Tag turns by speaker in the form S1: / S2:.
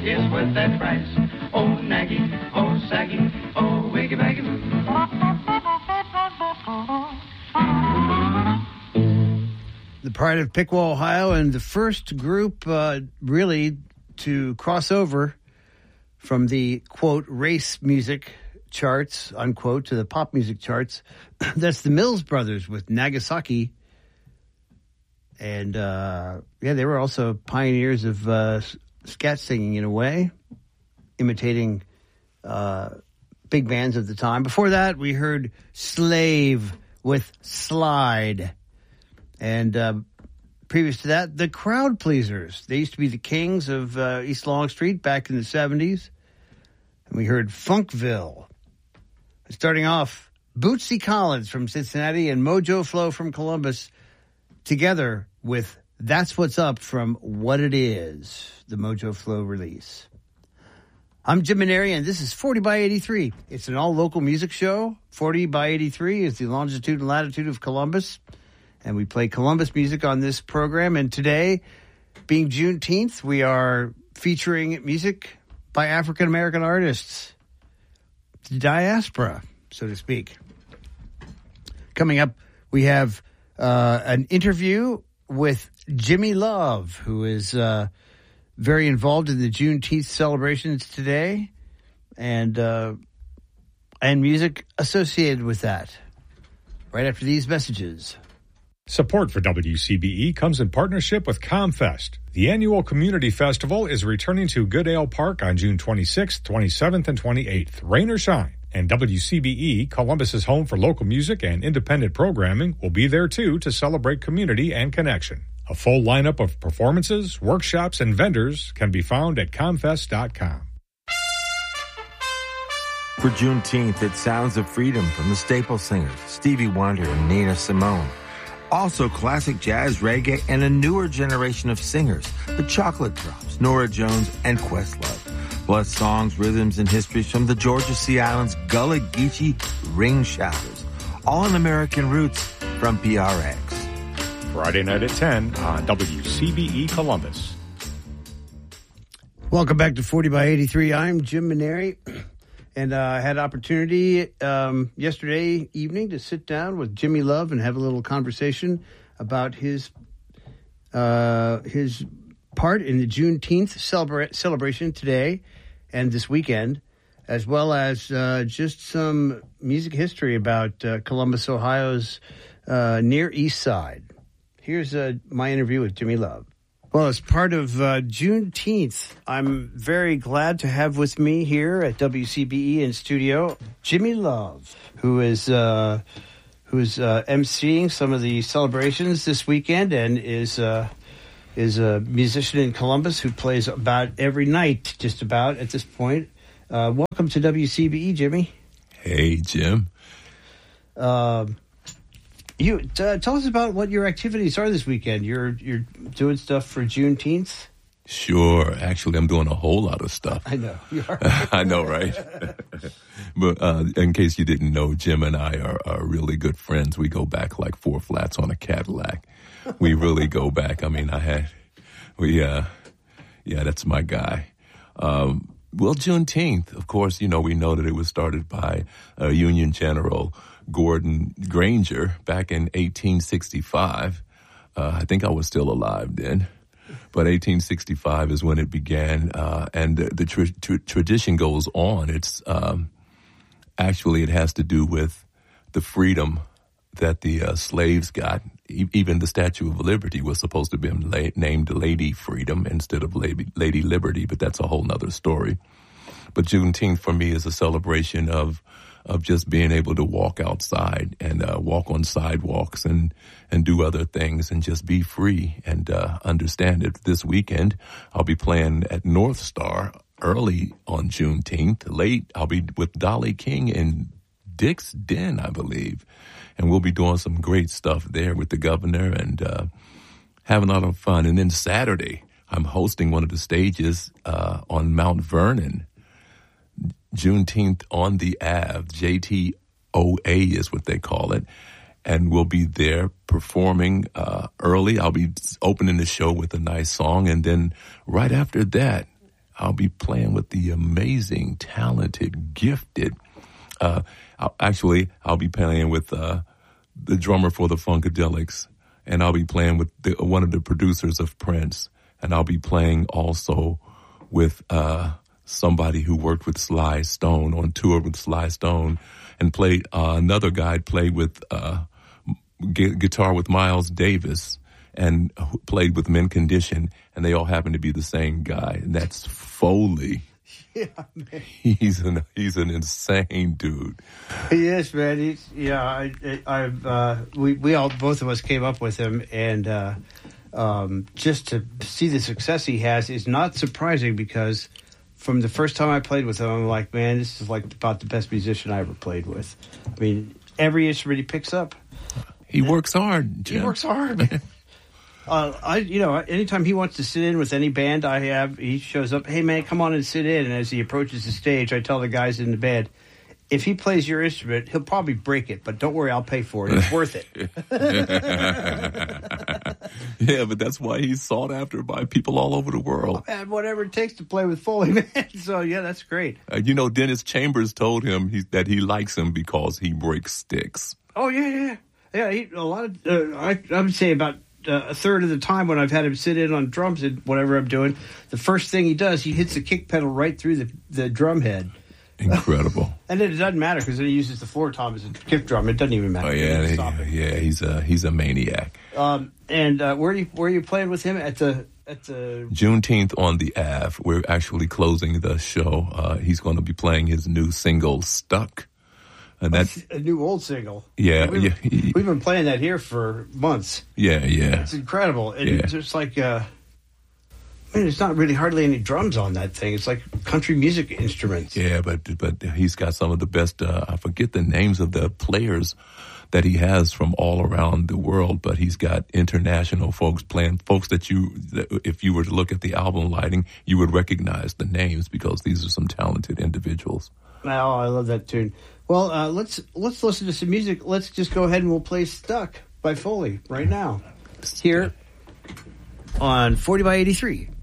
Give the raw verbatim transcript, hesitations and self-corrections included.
S1: is worth that price. Oh, Naggy, oh, Saggy, oh, wiggy baggy boo.
S2: The Pride of Piqua, Ohio, and the first group uh, really to cross over from the, quote, race music charts, unquote, to the pop music charts. That's the Mills Brothers with Nagasaki. And, uh, yeah, they were also pioneers of uh, scat singing in a way, imitating uh, big bands of the time. Before that, we heard Slave with Slide. And uh, previous to that, the Crowd Pleasers. They used to be the kings of uh, East Long Street back in the seventies. And we heard Funkville. Starting off, Bootsy Collins from Cincinnati and Mojo Flow from Columbus, together with That's What's Up from What It Is, the Mojo Flow release. I'm Jim Maneri, and this is forty by eighty-three. It's an all-local music show. forty by eighty-three is the longitude and latitude of Columbus. And we play Columbus music on this program. And today, being Juneteenth, we are featuring music by African-American artists. The diaspora, so to speak. Coming up, we have uh, an interview with Jimmy Love, who is uh, very involved in the Juneteenth celebrations today, and uh, and music associated with that. Right after these messages.
S3: Support for W C B E comes in partnership with ComFest. The annual community festival is returning to Goodale Park on June twenty-sixth, twenty-seventh, and twenty-eighth, rain or shine. And W C B E, Columbus's home for local music and independent programming, will be there too to celebrate community and connection. A full lineup of performances, workshops, and vendors can be found at comfest dot com.
S4: For Juneteenth, it's Sounds of Freedom from the Staple Singers, Stevie Wonder and Nina Simone. Also classic jazz, reggae, and a newer generation of singers, the Chocolate Drops, Norah Jones, and Questlove. Plus songs, rhythms, and histories from the Georgia Sea Islands Gullah Geechee Ring Shouters. All in American roots from P R X.
S3: Friday night at ten on W C B E Columbus.
S2: Welcome back to forty by eighty-three. I'm Jim Maneri. And uh, I had opportunity um, yesterday evening to sit down with Jimmy Love and have a little conversation about his uh, his part in the Juneteenth celebra- celebration today and this weekend, as well as uh, just some music history about uh, Columbus, Ohio's uh, Near East Side. Here's uh, my interview with Jimmy Love. Well, as part of uh, Juneteenth, I'm very glad to have with me here at W C B E in studio Jimmy Love, who is uh, who is uh, emceeing some of the celebrations this weekend and is uh, is a musician in Columbus who plays about every night, just about at this point. Uh, welcome to W C B E, Jimmy.
S5: Hey, Jim.
S2: Uh, You uh, tell us about what your activities are this weekend. You're you're doing stuff for Juneteenth?
S5: Sure. Actually, I'm doing a whole lot of stuff.
S2: I know. You are.
S5: I know, right? But uh, in case you didn't know, Jim and I are, are really good friends. We go back like four flats on a Cadillac. We really go back. I mean, I had, we, uh, yeah, that's my guy. Um, well, Juneteenth, of course, you know, we know that it was started by uh, Union General Gordon Granger back in eighteen sixty-five. Uh, I think I was still alive then. But eighteen sixty-five is when it began, uh, and the, the tra- tra- tradition goes on. It's um, actually, it has to do with the freedom that the uh, slaves got. E- even the Statue of Liberty was supposed to be la- named Lady Freedom instead of Lady, Lady Liberty, but that's a whole nother story. But Juneteenth for me is a celebration of of just being able to walk outside and uh, walk on sidewalks and, and do other things and just be free and uh, understand it. This weekend, I'll be playing at North Star early on Juneteenth. Late, I'll be with Dolly King in Dick's Den, I believe. And we'll be doing some great stuff there with the governor and uh, having a lot of fun. And then Saturday, I'm hosting one of the stages uh, on Mount Vernon. Juneteenth on the Ave, J T O A is what they call it, and we'll be there performing uh, early. I'll be opening the show with a nice song, and then right after that, I'll be playing with the amazing, talented, gifted. Uh, I'll, actually, I'll be playing with uh, the drummer for the Funkadelics, and I'll be playing with the, one of the producers of Prince, and I'll be playing also with uh, somebody who worked with Sly Stone, on tour with Sly Stone, and played uh, another guy played with uh, gu- guitar with Miles Davis, and played with Mint Condition, and they all happen to be the same guy, and that's Foley.
S2: Yeah, man.
S5: He's an he's an insane dude.
S2: He is, man. He's, yeah, I, I've uh, we we all both of us came up with him, and uh, um, just to see the success he has is not surprising, because from the first time I played with him, I'm like, man, this is like about the best musician I ever played with. I mean, every instrument he picks up,
S5: he works hard. Jim.
S2: He works hard, man. Uh, I, you know, anytime he wants to sit in with any band I have, he shows up, hey, man, come on and sit in. And as he approaches the stage, I tell the guys in the band, if he plays your instrument, he'll probably break it, but don't worry, I'll pay for it. It's worth it.
S5: Yeah, but that's why he's sought after by people all over the world.
S2: Oh, man, whatever it takes to play with Foley, man. So, yeah, that's great.
S5: Uh, you know, Dennis Chambers told him he, that he likes him because he breaks sticks.
S2: Oh, yeah, yeah. Yeah, he, a lot of, uh, I, I would say about Uh, a third of the time when I've had him sit in on drums and whatever I'm doing, the first thing he does, he hits the kick pedal right through the, the drum head.
S5: Incredible.
S2: And then it doesn't matter, because then he uses the floor tom as a kick drum. It doesn't even matter.
S5: Oh yeah, he, yeah, he's a he's a maniac.
S2: Um, and uh, where are you where are you playing with him at the at the
S5: Juneteenth on the Ave? We're actually closing the show. Uh, he's going to be playing his new single, "Stuck." And that's
S2: a new old single.
S5: Yeah,
S2: we've,
S5: yeah. He,
S2: we've been playing that here for months.
S5: Yeah, yeah.
S2: It's incredible. And
S5: yeah.
S2: It's just like, uh, I mean, it's not really hardly any drums on that thing. It's like country music instruments.
S5: Yeah, but but he's got some of the best. Uh, I forget the names of the players that he has from all around the world, but he's got international folks playing, folks that you, that if you were to look at the album lighting, you would recognize the names, because these are some talented individuals.
S2: Oh, I love that tune. Well, uh, let's let's listen to some music. Let's just go ahead and we'll play "Stuck" by Foley right now here on forty by eighty-three.